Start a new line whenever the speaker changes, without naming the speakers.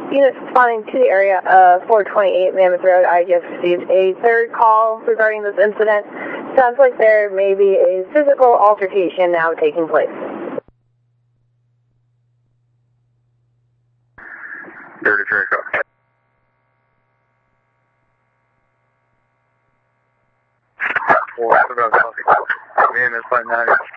Units responding to the area of 428 Mammoth Road. I just received a third call regarding this incident. Sounds like there may be a physical altercation now taking place.
Dirty Draco. Mammoth by 90.